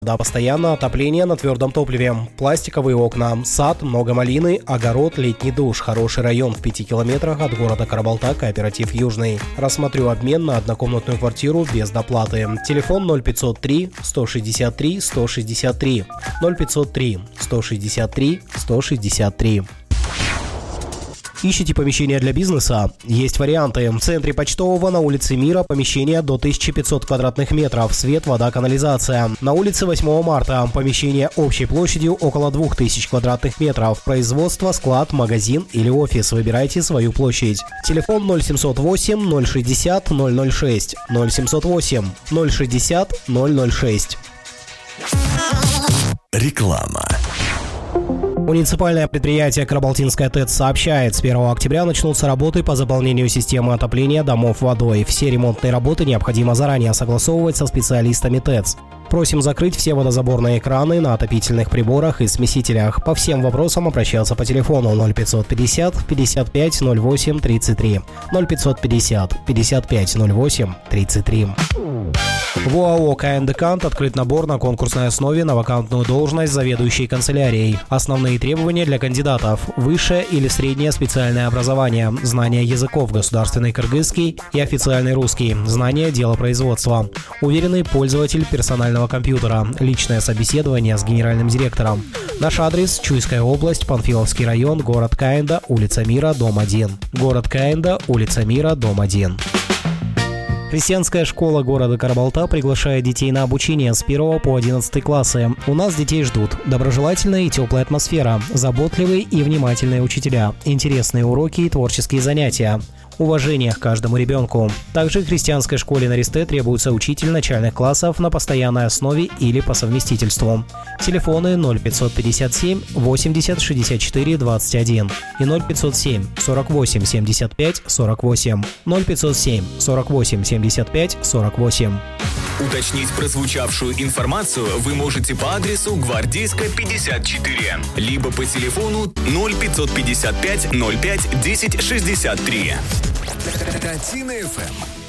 Да, постоянно отопление на твердом топливе, пластиковые окна, сад, много малины, огород, летний душ, хороший район в 5 километрах от города Карабалта, кооператив «Южный». Рассмотрю обмен на однокомнатную квартиру без доплаты. Телефон 0503 163 163 0503 163 163. Ищете помещение для бизнеса? Есть варианты. В центре Почтового на улице Мира помещение до 1500 квадратных метров. Свет, вода, канализация. На улице 8 марта помещение общей площадью около 2000 квадратных метров. Производство, склад, магазин или офис. Выбирайте свою площадь. Телефон 0708 060 006 0708 060 006. Реклама. Муниципальное предприятие «Карабалтинская ТЭЦ» сообщает, с 1 октября начнутся работы по заполнению системы отопления домов водой. Все ремонтные работы необходимо заранее согласовывать со специалистами ТЭЦ. Просим закрыть все водозаборные краны на отопительных приборах и смесителях. По всем вопросам обращаться по телефону 0550 55 08 33 0550 55 08 33. В ОАО «КН Декант» открыт набор на конкурсной основе на вакантную должность заведующей канцелярией. Основные требования для кандидатов – высшее или среднее специальное образование, знание языков государственный кыргызский и официальный русский, знание делопроизводства, уверенный пользователь персонального компьютера, личное собеседование с генеральным директором. Наш адрес – Чуйская область, Панфиловский район, город Каинда, улица Мира, дом 1. Город Каинда, улица Мира, дом 1. Христианская школа города Карабалта приглашает детей на обучение с 1 по 11 классы. У нас детей ждут доброжелательная и теплая атмосфера, заботливые и внимательные учителя, интересные уроки и творческие занятия, уважение к каждому ребенку. Также в христианской школе на Ристе требуется учитель начальных классов на постоянной основе или по совместительству. Телефоны 0557 80 64 21 и 0507 48 75 48 0507 48 75 48. Уточнить прозвучавшую информацию вы можете по адресу Гвардейская, 54, либо по телефону 0555 05 10 63. Катина FM.